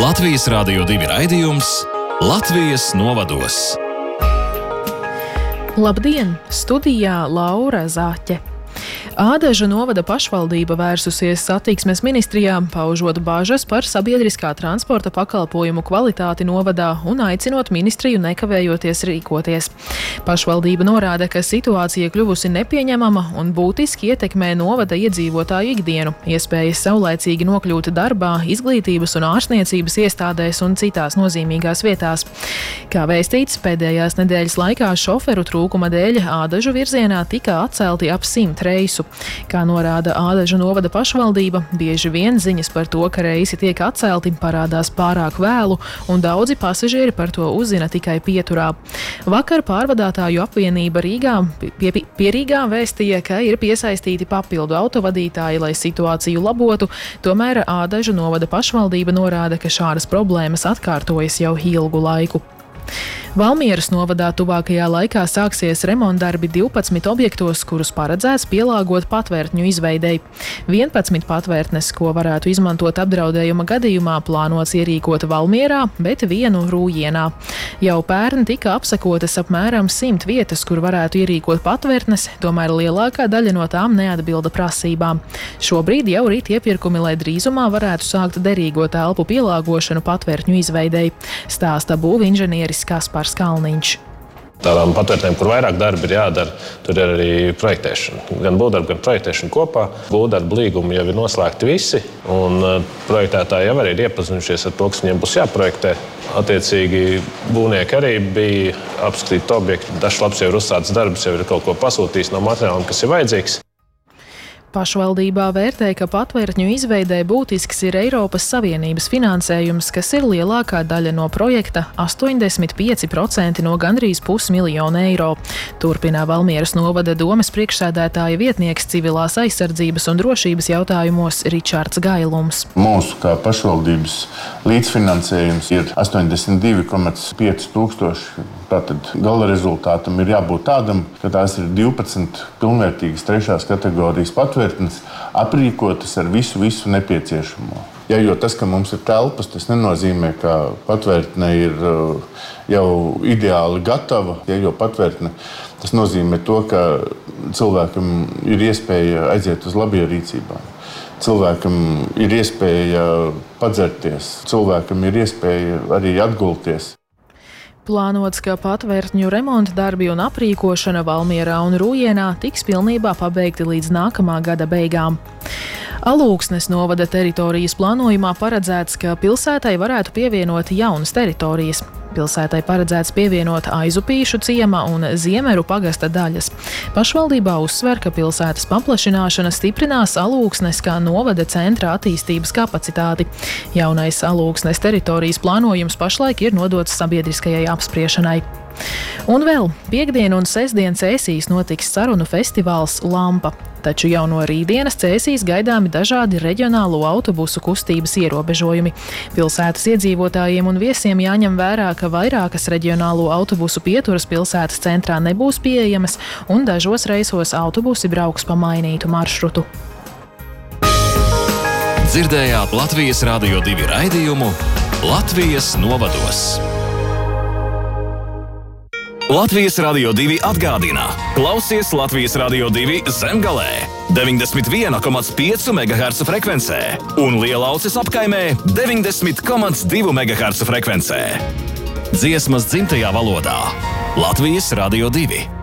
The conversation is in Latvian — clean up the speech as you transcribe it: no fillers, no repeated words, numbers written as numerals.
Latvijas Radio 2 raidījums Latvijas novados. Labdien! Studijā Laura Zaķe. Ādažu novada pašvaldība vērsusies satiksmes ministrijā, paužot bažas par sabiedriskā transporta pakalpojumu kvalitāti novadā un aicinot ministriju nekavējoties rīkoties. Pašvaldība norāda, ka situācija kļuvusi nepieņemama un būtiski ietekmē novada iedzīvotāju ikdienu, iespējas saulaicīgi nokļūt darbā, izglītības un ārstniecības iestādēs un citās nozīmīgās vietās. Kā vēstīts, pēdējās nedēļas laikā šoferu trūkuma dēļ Ādažu virzienā tika atcelti ap 100 reisu. Kā norāda Ādažu novada pašvaldība, bieži vien ziņas par to, ka reisi tiek atcelti, parādās pārāk vēlu, un daudzi pasažieri par to uzzina tikai pieturā. Vakar pārvadātāju apvienība Rīgā pie Rīgā vēstīja, ka ir piesaistīti papildu autovadītāji, lai situāciju labotu, tomēr Ādažu novada pašvaldība norāda, ka šādas problēmas atkārtojas jau ilgu laiku. Valmieras novadā tuvākajā laikā sāksies remontdarbi 12 objektos, kurus paredzēts pielāgot patvērtņu izveidei. 11 patvērtnes, ko varētu izmantot apdraudējuma gadījumā, plānots ierīkot Valmierā, bet vienu Rūjienā. Jau pērn tika apsekotas apmēram 100 vietas, kur varētu ierīkot patvērtnes, tomēr lielākā daļa no tām neatbilda prasībām. Šobrīd jau rīt iepirkumi, lai drīzumā varētu sākt derīgo telpu pielāgošanu patvērtņu izveidei, stāsta būvinženieris Kaspars Kalniņš. Tādām patvērtnēm, kur vairāk darbi ir jādara, tur ir arī projektēšana. Gan būvdarbi, gan projektēšana kopā. Būvdarbu līgumi jau ir noslēgti visi, un projektētāji jau arī ir iepazinušies ar to, kas viņiem būs jāprojektē. Attiecīgi būvnieki arī bija apskatīti objekti. Dažs labs jau ir uzsācis darbus, jau ir kaut ko pasūtījis no materiāliem, kas ir vajadzīgs. Pašvaldībā vērtē, ka patvērtņu izveidē būtisks ir Eiropas Savienības finansējums, kas ir lielākā daļa no projekta – 85% no gandrīz 500 000 eiro. Turpinā Valmieras novada domes priekšsēdētāja vietnieks civilās aizsardzības un drošības jautājumos Ričards Gailums. Mūsu kā pašvaldības līdzfinansējums ir 82,5 tūkstoši. Tātad gala rezultātam ir jābūt tādam, ka tās ir 12 pilnvērtīgas 3. kategorijas patvērtnes, aprīkotas ar visu nepieciešamo. Ja, jo tas, ka mums ir telpas, tas nenozīmē, ka patvērtne ir jau ideāli gatava. Ja, jo patvērtne, tas nozīmē to, ka cilvēkam ir iespēja aiziet uz labierīcībām. Cilvēkam ir iespēja padzerties, cilvēkam ir iespēja arī atgulties. Plānots, ka patvērtņu remonta darbi un aprīkošana Valmierā un Rūjienā tiks pilnībā pabeigti līdz nākamā gada beigām. Alūksnes novada teritorijas plānojumā paredzēts, ka pilsētai varētu pievienot jaunas teritorijas. Pilsētai paredzēts pievienot Aizupīšu ciema un Ziemeru pagasta daļas. Pašvaldībā uzsver, ka pilsētas paplašināšana stiprinās Alūksnes kā novada centra attīstības kapacitāti. Jaunais Alūksnes teritorijas plānojums pašlaik ir nodots sabiedriskajai apspriešanai. Un vēl piektdien un sestdien Cēsīs notiks sarunu festivāls Lampa. Taču jau no rītdienas Cēsīs gaidāmi dažādi reģionālo autobusu kustības ierobežojumi. Pilsētas iedzīvotājiem un viesiem jāņem vērā, ka vairākas reģionālo autobusu pieturas pilsētas centrā nebūs pieejamas un dažos reisos autobusi brauks pa mainītu maršrutu. Dzirdējāt Latvijas Radio 2 raidījumu Latvijas novados. Latvijas Radio 2 atgādina: klausies Latvijas Radio 2 Zemgalē 91,5 MHz frekvencē un Lielauces apkaimē 90,2 MHz frekvencē. Dziesmas dzimtajā valodā. Latvijas Radio 2.